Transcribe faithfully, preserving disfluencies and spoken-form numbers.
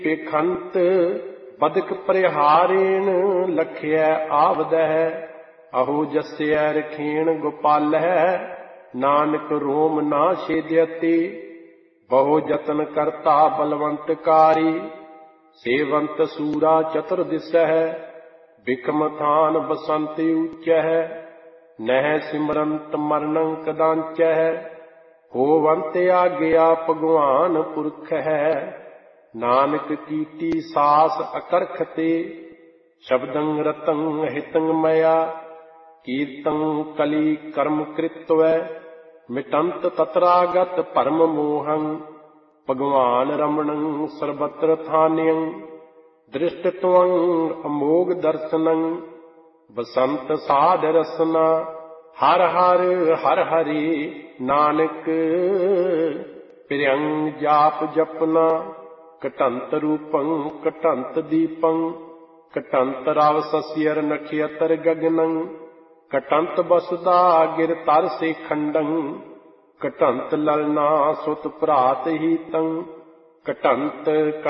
पेखंत बदक परिहारेण लखिया आवदह अहो जस्या रखेण गोपाल है नानक रोम ना छेद्यति बहु जतन करता बलवंतकारी सेवंत सूरा चतुर दिस है बिकम थान बसंत उच्च है नह सिमरंत मरणं कदांच है होवंत आज्ञा भगवान पुरख है नानक कीटी सास अकरखते शब्दं रतं हितं मया कीर्तं कली कर्म कृत्व मिटंत तत्रागत परम मोहं भगवान रमणं सर्वत्र थान्यं दृष्टत्वं अमोघ दर्शनं बसंत साध रसना हर हर हर हरि नानक प्रियं जाप जपना कटंत रूपं कटंत दीपं कटंत राव सस्यर नक्षत्र गगनं कटंत बसुदा गिर तर से खंडं कटंत ललना सुत प्रात ही तं कटंत